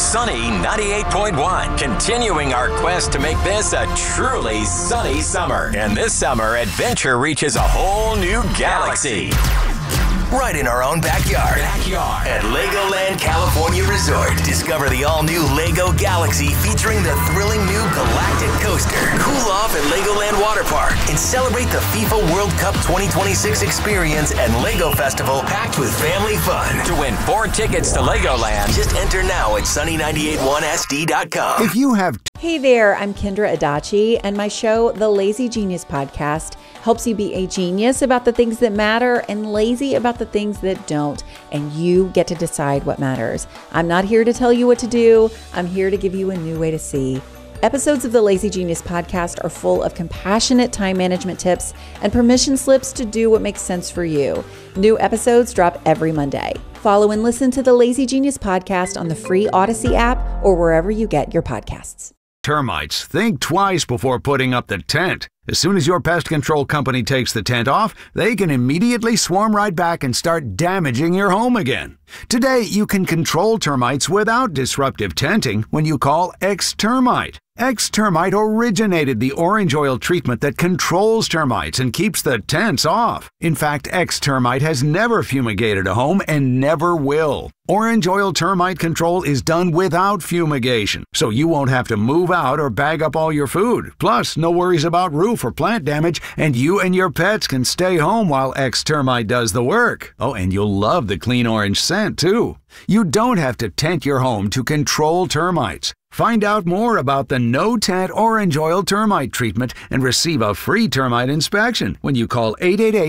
Sunny 98.1, continuing our quest to make this a truly sunny summer. And this summer, adventure reaches a whole new galaxy. Right in our own backyard. At Legoland California Resort. Discover the all-new Lego Galaxy featuring the thrilling new Galactic Coaster. Cool off at Legoland Water Park and celebrate the FIFA World Cup 2026 experience and Lego Festival packed with family fun. To win 4 tickets to Legoland, just enter now at sunny981sd.com. If you have... Hey there, I'm Kendra Adachi, and my show, The Lazy Genius Podcast, helps you be a genius about the things that matter and lazy about the things that don't, and you get to decide what matters. I'm not here to tell you what to do. I'm here to give you a new way to see. Episodes of the Lazy Genius Podcast are full of compassionate time management tips and permission slips to do what makes sense for you. New episodes drop every Monday. Follow and listen to the Lazy Genius Podcast on the free Odyssey app or wherever you get your podcasts. Termites, think twice before putting up the tent. As soon as your pest control company takes the tent off, they can immediately swarm right back and start damaging your home again. Today, you can control termites without disruptive tenting when you call X-Termite. X-Termite originated the orange oil treatment that controls termites and keeps the tents off. In fact, X-Termite has never fumigated a home and never will. Orange oil termite control is done without fumigation, so you won't have to move out or bag up all your food. Plus, no worries about roof or plant damage, and you and your pets can stay home while X-Termite does the work. Oh, and you'll love the clean orange scent, too. You don't have to tent your home to control termites. Find out more about the no-tent orange oil termite treatment and receive a free termite inspection when you call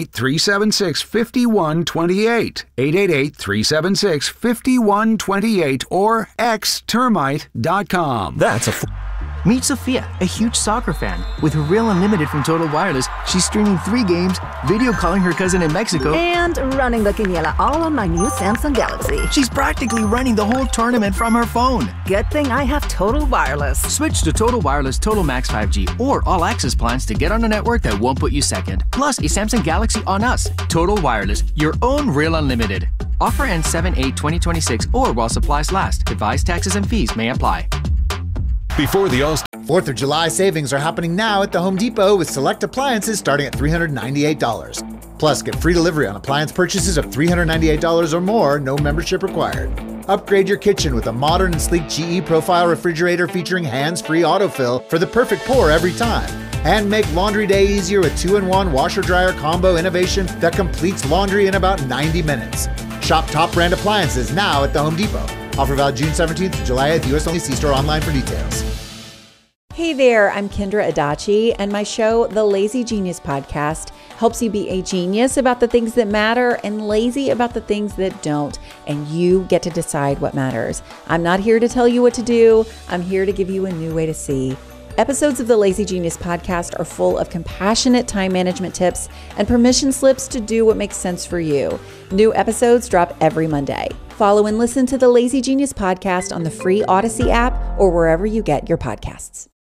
888-376-5128, 888-376-5128, or xtermite.com. That's a... Meet Sophia, a huge soccer fan. With her Real Unlimited from Total Wireless, she's streaming 3 games, video calling her cousin in Mexico, and running the quiniela all on my new Samsung Galaxy. She's practically running the whole tournament from her phone. Good thing I have Total Wireless. Switch to Total Wireless Total Max 5G or All Access plans to get on a network that won't put you second. Plus, a Samsung Galaxy on us. Total Wireless, your own Real Unlimited. Offer ends 7/8/2026 or while supplies last. Device taxes and fees may apply. Before the All-Star 4th of July savings are happening now at the Home Depot with select appliances starting at $398. Plus, get free delivery on appliance purchases of $398 or more, no membership required. Upgrade your kitchen with a modern and sleek GE Profile refrigerator featuring hands-free autofill for the perfect pour every time. And make laundry day easier with 2-in-1 washer-dryer combo innovation that completes laundry in about 90 minutes. Shop top brand appliances now at the Home Depot. Offer valid June 17th to July 8th, U.S. only. See store online for details. Hey there, I'm Kendra Adachi, and my show, The Lazy Genius Podcast, helps you be a genius about the things that matter and lazy about the things that don't, and you get to decide what matters. I'm not here to tell you what to do. I'm here to give you a new way to see. Episodes of the Lazy Genius Podcast are full of compassionate time management tips and permission slips to do what makes sense for you. New episodes drop every Monday. Follow and listen to the Lazy Genius Podcast on the free Odyssey app or wherever you get your podcasts.